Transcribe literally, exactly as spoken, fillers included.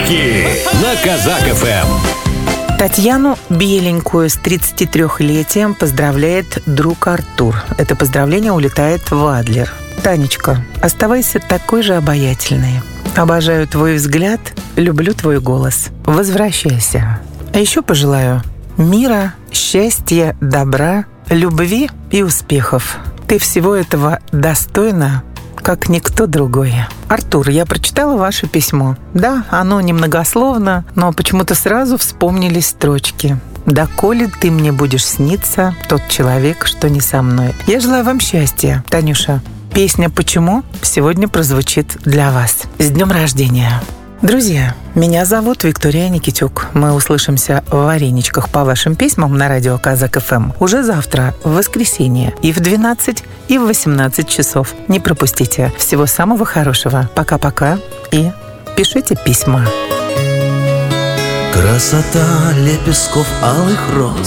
Подарки на Казак-ФМ. Татьяну Беленькую с тридцатитрёхлетием поздравляет друг Артур. Это поздравление улетает в Адлер. Танечка, оставайся такой же обаятельной. Обожаю твой взгляд, люблю твой голос. Возвращайся. А еще пожелаю мира, счастья, добра, любви и успехов. Ты всего этого достойна, как никто другой. Артур, я прочитала ваше письмо. Да, оно немногословно, но почему-то сразу вспомнились строчки. «Доколе ты мне будешь сниться, тот человек, что не со мной». Я желаю вам счастья, Танюша. Песня «Почему» сегодня прозвучит для вас. С днем рождения! Друзья, меня зовут Виктория Никитюк. Мы услышимся в «Вареничках» по вашим письмам на радио Казак-ФМ уже завтра, в воскресенье, и в двенадцать, и в восемнадцать часов. Не пропустите. Всего самого хорошего. Пока-пока и пишите письма. Красота лепестков алых роз